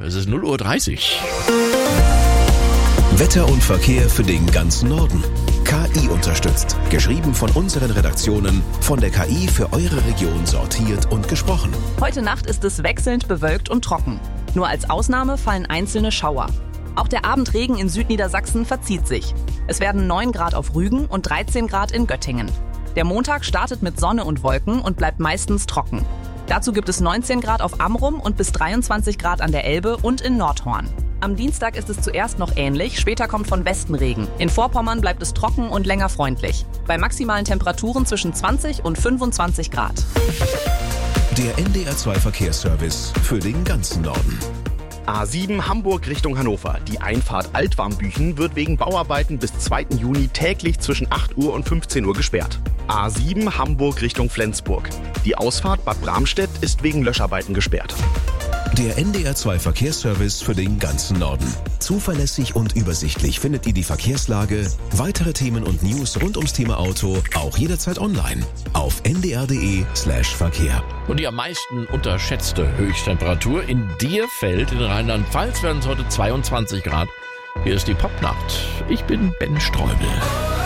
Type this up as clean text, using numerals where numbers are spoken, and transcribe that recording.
Es ist 0:30 Uhr. Wetter und Verkehr für den ganzen Norden. KI unterstützt. Geschrieben von unseren Redaktionen, von der KI für eure Region sortiert und gesprochen. Heute Nacht ist es wechselnd bewölkt und trocken. Nur als Ausnahme fallen einzelne Schauer. Auch der Abendregen in Südniedersachsen verzieht sich. Es werden 9 Grad auf Rügen und 13 Grad in Göttingen. Der Montag startet mit Sonne und Wolken und bleibt meistens trocken. Dazu gibt es 19 Grad auf Amrum und bis 23 Grad an der Elbe und in Nordhorn. Am Dienstag ist es zuerst noch ähnlich, später kommt von Westen Regen. In Vorpommern bleibt es trocken und länger freundlich. Bei maximalen Temperaturen zwischen 20 und 25 Grad. Der NDR2 Verkehrsservice für den ganzen Norden. A7 Hamburg Richtung Hannover. Die Einfahrt Altwarmbüchen wird wegen Bauarbeiten bis 2. Juni täglich zwischen 8 Uhr und 15 Uhr gesperrt. A7 Hamburg Richtung Flensburg. Die Ausfahrt Bad Bramstedt ist wegen Löscharbeiten gesperrt. Der NDR2 Verkehrsservice für den ganzen Norden. Zuverlässig und übersichtlich findet ihr die Verkehrslage, weitere Themen und News rund ums Thema Auto auch jederzeit online auf ndr.de/Verkehr. Und die am meisten unterschätzte Höchsttemperatur in Dierfeld in Rheinland-Pfalz werden es heute 22 Grad. Hier ist die Popnacht. Ich bin Ben Streubel.